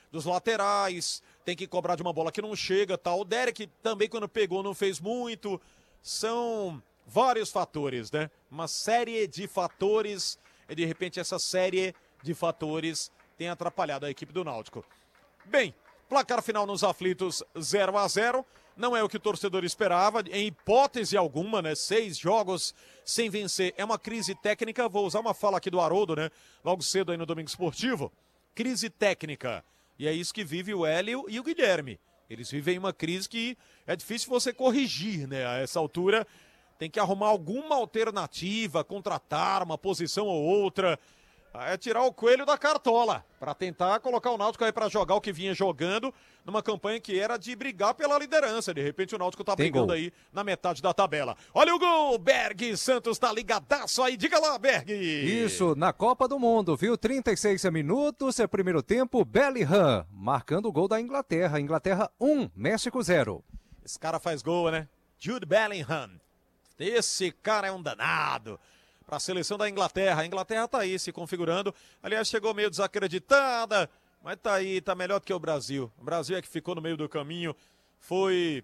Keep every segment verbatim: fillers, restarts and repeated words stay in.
dos laterais, tem que cobrar de uma bola que não chega, tal. O Derek também, quando pegou, não fez muito. São vários fatores, né? Uma série de fatores, e de repente essa série de fatores tem atrapalhado a equipe do Náutico. Bem, placar final nos aflitos zero a zero, não é o que o torcedor esperava, em hipótese alguma, né? Seis jogos sem vencer, é uma crise técnica, vou usar uma fala aqui do Haroldo, né? Logo cedo aí no Domingo Esportivo, crise técnica, e é isso que vive o Hélio e o Guilherme. Eles vivem uma crise que é difícil você corrigir, né? A essa altura tem que arrumar alguma alternativa, contratar uma posição ou outra, é tirar o coelho da cartola, para tentar colocar o Náutico aí para jogar o que vinha jogando, numa campanha que era de brigar pela liderança. De repente o Náutico tá Tem brigando gol aí na metade da tabela. Olha o gol, Berg Santos tá ligadaço aí, diga lá, Berg. Isso, na Copa do Mundo, viu? trinta e seis minutos, é primeiro tempo, Bellingham, marcando o gol da Inglaterra. Inglaterra um, México zero. Esse cara faz gol, né? Jude Bellingham. Esse cara é um danado. Para a seleção da Inglaterra. A Inglaterra tá aí se configurando. Aliás, chegou meio desacreditada, mas tá aí, tá melhor do que o Brasil. O Brasil é que ficou no meio do caminho. Foi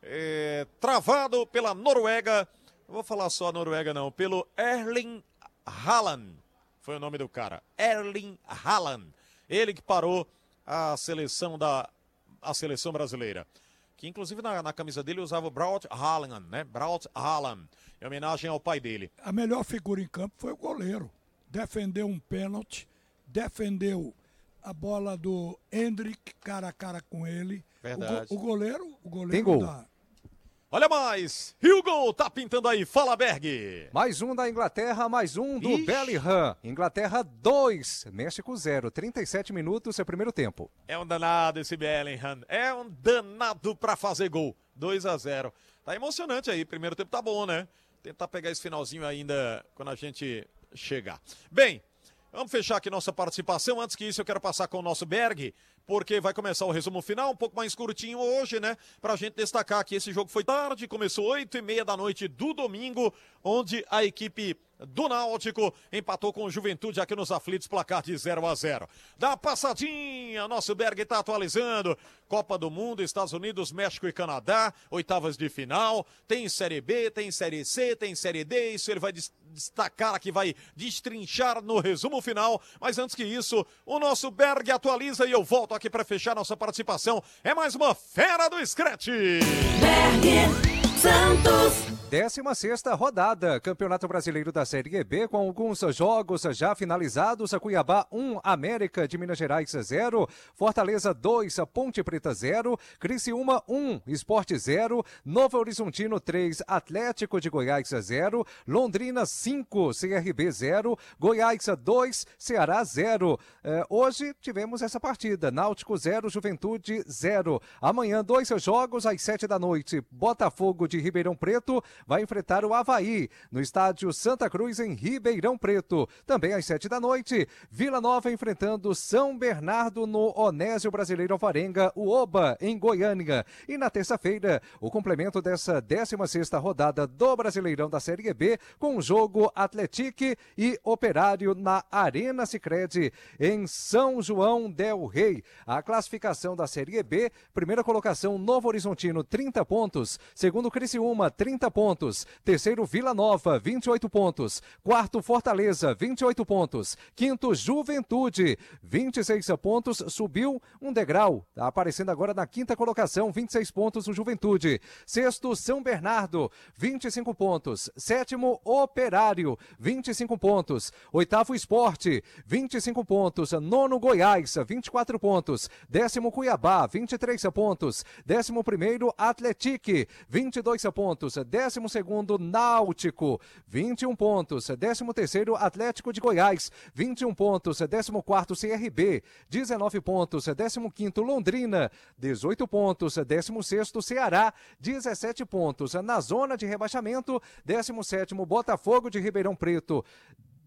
é, travado pela Noruega. Não vou falar só Noruega, não. Pelo Erling Haaland. Foi o nome do cara. Erling Haaland. Ele que parou a seleção da a seleção brasileira. Que inclusive na, na camisa dele usava o Braut Haaland, né? Braut Haaland, em homenagem ao pai dele. A melhor figura em campo foi o goleiro. Defendeu um pênalti, defendeu a bola do Hendrick cara a cara com ele. Verdade. O, go, o goleiro, o goleiro Tem gol. da... Olha mais, e o gol tá pintando aí, fala Berg. Mais um da Inglaterra, mais um do Ixi. Bellingham. Inglaterra dois, México zero. trinta e sete minutos, é primeiro tempo. É um danado esse Bellingham, é um danado pra fazer gol. dois a zero. Tá emocionante aí, primeiro tempo tá bom, né? Tentar pegar esse finalzinho ainda quando a gente chegar. Bem, vamos fechar aqui nossa participação. Antes que isso, eu quero passar com o nosso Berg, porque vai começar o resumo final, um pouco mais curtinho hoje, né? Pra gente destacar que esse jogo foi tarde, começou oito e meia da noite do domingo, onde a equipe do Náutico empatou com o Juventude aqui nos aflitos, placar de zero a zero. Dá uma passadinha, nosso Berg tá atualizando. Copa do Mundo, Estados Unidos, México e Canadá, oitavas de final. Tem Série B, tem Série C, tem Série D. Isso ele vai destacar aqui, vai destrinchar no resumo final. Mas antes que isso, o nosso Berg atualiza e eu volto aqui para fechar nossa participação. É mais uma fera do Scratch. Berg Santos. décima sexta rodada, Campeonato Brasileiro da Série B, com alguns jogos já finalizados. Cuiabá um, América de Minas Gerais zero, Fortaleza dois, Ponte Preta zero, Criciúma um, Sport zero, Novo Horizontino três, Atlético de Goiás zero, Londrina cinco, C R B zero, Goiás dois, Ceará zero. É, hoje tivemos essa partida, Náutico zero, Juventude zero. Amanhã dois jogos às sete da noite, Botafogo de Ribeirão Preto vai enfrentar o Avaí no estádio Santa Cruz em Ribeirão Preto. Também às sete da noite, Vila Nova enfrentando São Bernardo no Onésio Brasileiro Alvarenga, o Oba em Goiânia. E na terça-feira, o complemento dessa décima sexta rodada do Brasileirão da Série B com o jogo Atlético e Operário na Arena Sicredi em São João del Rei. A classificação da Série B, primeira colocação Novo Horizontino trinta pontos, segundo Criciúma trinta pontos, terceiro Vila Nova vinte e oito pontos, quarto Fortaleza vinte e oito pontos, quinto Juventude vinte e seis pontos, subiu um degrau, tá aparecendo agora na quinta colocação, vinte e seis pontos o Juventude, sexto São Bernardo vinte e cinco pontos, sétimo Operário vinte e cinco pontos, oitavo Esporte vinte e cinco pontos, nono Goiás vinte e quatro pontos, décimo Cuiabá vinte e três pontos, décimo primeiro Atlético vinte e dois pontos, décimo segundo Náutico vinte e um pontos, décimo terceiro Atlético de Goiás vinte e um pontos, décimo quarto C R B dezenove pontos, décimo quinto Londrina dezoito pontos, décimo sexto Ceará dezessete pontos. Na zona de rebaixamento, décimo sétimo Botafogo de Ribeirão Preto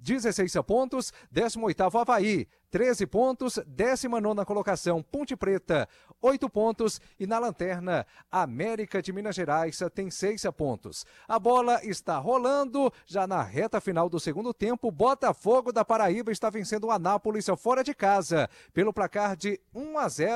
dezesseis pontos. décimo oitavo Avaí, treze pontos. décima nona colocação, Ponte Preta, oito pontos. E na lanterna, América de Minas Gerais tem seis pontos. A bola está rolando já na reta final do segundo tempo. Botafogo da Paraíba está vencendo o Anápolis fora de casa pelo placar de um a zero.